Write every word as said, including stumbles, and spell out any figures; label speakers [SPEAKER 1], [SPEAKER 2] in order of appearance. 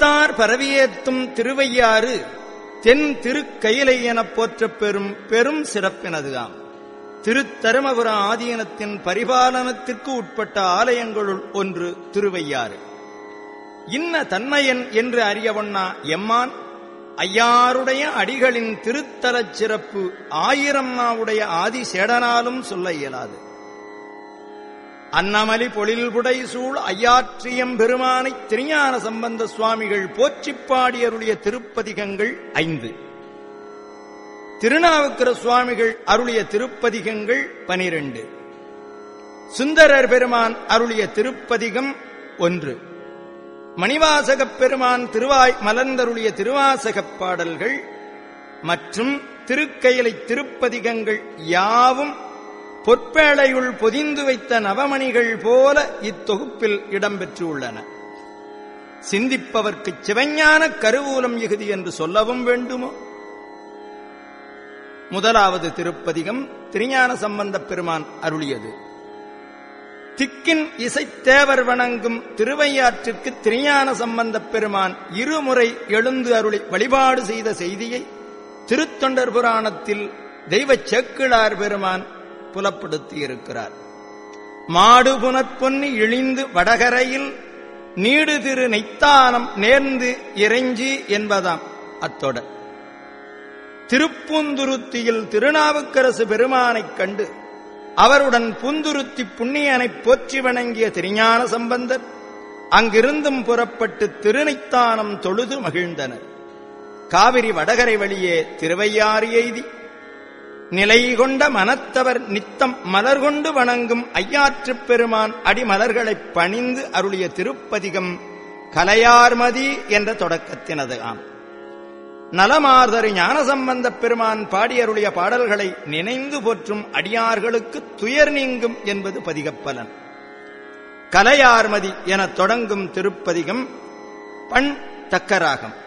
[SPEAKER 1] சித்தார் பரவியேத்தும் திருவையாறு தென் திருக்கயிலை எனப் போற்றப் பெறும் பெரும் சிறப்பினதுதான். திருத்தருமபுர ஆதீனத்தின் பரிபாலனத்திற்கு உட்பட்ட ஆலயங்களுள் ஒன்று திருவையாறு. இன்ன தன்மையன் என்று அறியவொண்ணா எம்மான் ஐயாருடைய அடிகளின் திருத்தலச் சிறப்பு ஆயிரம் நாவுடைய ஆதிசேடனாலும் சொல்ல இயலாது. அன்னமலி பொழில்புடை சூழ் ஐயாற்றியம் பெருமானை திருஞான சம்பந்த சுவாமிகள் போற்றிப் பாடியருளிய திருப்பதிகங்கள் ஐந்து. திருநாவுக்கர சுவாமிகள் அருளிய திருப்பதிகங்கள் பனிரெண்டு. சுந்தரர் பெருமான் அருளிய திருப்பதிகம் ஒன்று. மணிவாசகப் பெருமான் திருவாய் மலர்ந்தருளிய திருவாசகப் பாடல்கள் மற்றும் திருக்கயிலை திருப்பதிகங்கள் யாவும் பொற்பேளையுள் பொதிந்து வைத்த நவமணிகள் போல இத்தொகுப்பில் இடம்பெற்றுள்ளன. சிந்திப்பவர்க்குச் சிவஞான கருவூலம் இகுதி என்று சொல்லவும் வேண்டுமோ? முதலாவது திருப்பதிகம் திருஞான சம்பந்தப் பெருமான் அருளியது. திக்கின் இசைத்தேவர் வணங்கும் திருவையாற்றிற்கு திருஞான சம்பந்தப் பெருமான் இருமுறை எழுந்து அருளி வழிபாடு செய்த செய்தியை திருத்தொண்டர் புராணத்தில் தெய்வச் சேக்கிழார் பெருமான் புலப்படுத்தியிருக்கிறார். மாடு புனற்பொன்னி இழிந்து வடகரையில் நீடு திரு நெய்த்தானம் நேர்ந்து இறைஞ்சி என்பதாம் அத்தொடர். திருப்பூந்துருத்தியில் திருநாவுக்கரசு பெருமானைக் கண்டு அவருடன் பூந்துருத்தி புண்ணியனைப் போற்றி வணங்கிய திருஞான சம்பந்தர் அங்கிருந்தும் புறப்பட்டு திருநெய்த்தானம் தொழுது மகிழ்ந்தனர். காவிரி வடகரை வழியே திருவையாறு எய்தி நிலை கொண்ட மனத்தவர் நித்தம் மலர் கொண்டு வணங்கும் ஐயாற்றுப் பெருமான் அடிமலர்களைப் பணிந்து அருளிய திருப்பதிகம் கலையார்மதி என்ற தொடக்கத்தினது ஆம். நலமார்தரு ஞானசம்பந்தப் பெருமான் பாடியருளிய பாடல்களை நினைந்து போற்றும் அடியார்களுக்கு துயர் நீங்கும் என்பது பதிகப்பலன். கலையார்மதி எனத் தொடங்கும் திருப்பதிகம் பண் தக்கராகம்.